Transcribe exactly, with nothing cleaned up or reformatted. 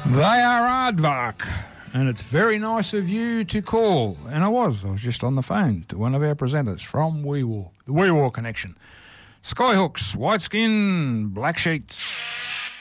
They are Aardvark, and it's very nice of you to call. And I was, I was just on the phone to one of our presenters from Wee Waa, the Wee Waa Connection. Skyhooks, White Skin, Black Sheets.